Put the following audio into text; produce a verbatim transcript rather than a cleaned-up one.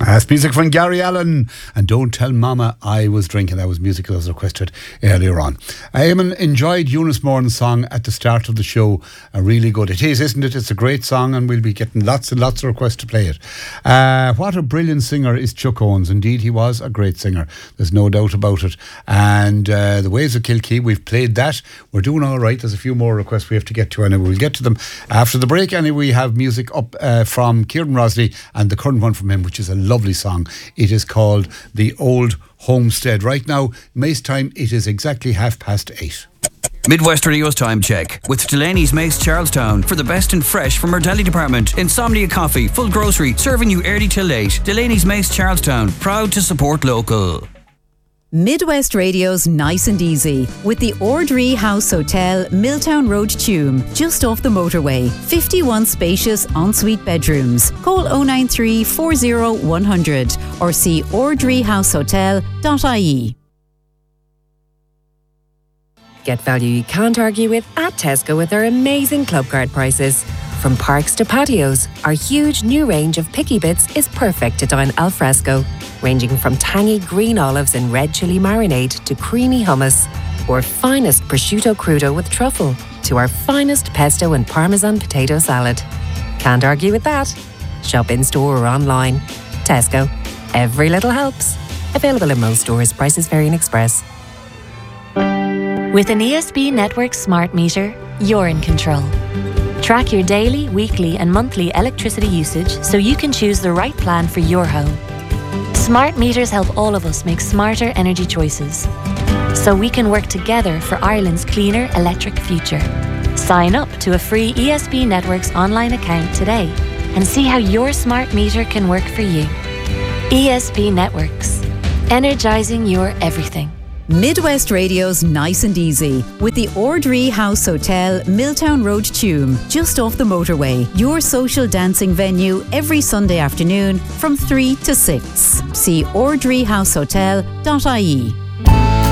That's music from Gary Allen and Don't Tell Mama I Was Drinking. That was music that was requested earlier on. I even enjoyed Eunice Moran's song at the start of the show. Uh, really good. It is, isn't it? It's a great song and we'll be getting lots and lots of requests to play it. Uh, what a brilliant singer is Chuck Owens. Indeed, he was a great singer. There's no doubt about it. And uh, The Waves of Kilkee, we've played that. We're doing all right. There's a few more requests we have to get to, and we'll get to them after the break. Anyway, we have music up uh, from Kieran Rosley and the current one from him, which is a lovely song. It is called The Old Homestead. Right now, Mace time, it is exactly half past eight. Midwest Radio's time check with Delaney's Mace Charlestown for the best and fresh from our deli department. Insomnia Coffee, full grocery, serving you early till late. Delaney's Mace Charlestown, proud to support local. Midwest Radio's Nice and Easy with the Ordree House Hotel, Milltown Road, Tuam, just off the motorway. fifty-one spacious ensuite bedrooms. Call oh nine three, four oh, one hundred or see ordree house hotel dot I E. Get value you can't argue with at Tesco with our amazing club card prices. From parks to patios, our huge new range of picky bits is perfect to dine al fresco, ranging from tangy green olives and red chili marinade to creamy hummus, or finest prosciutto crudo with truffle, to our finest pesto and parmesan potato salad. Can't argue with that. Shop in store or online. Tesco. Every little helps. Available in most stores. Prices vary in Express. With an E S B Network smart meter, you're in control. Track your daily, weekly and monthly electricity usage so you can choose the right plan for your home. Smart meters help all of us make smarter energy choices, so we can work together for Ireland's cleaner electric future. Sign up to a free E S B Networks online account today and see how your smart meter can work for you. E S B Networks, energising your everything. Midwest Radio's Nice and Easy with the Ordree House Hotel, Milltown Road, Tuam, just off the motorway. Your social dancing venue every Sunday afternoon from three to six. See ordree house hotel dot I E.